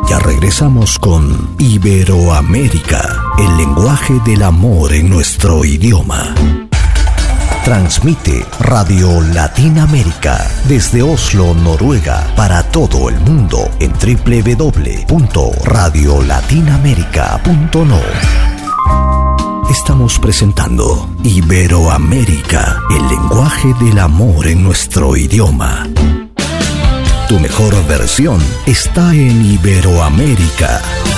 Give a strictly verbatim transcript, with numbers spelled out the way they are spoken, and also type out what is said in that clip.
Ya regresamos con Iberoamérica, el lenguaje del amor en nuestro idioma. Transmite Radio Latinoamérica desde Oslo, Noruega, para todo el mundo en doble u doble u doble u punto radio latinoamerica punto no. Estamos presentando Iberoamérica, el lenguaje del amor en nuestro idioma. Tu mejor versión está en Iberoamérica.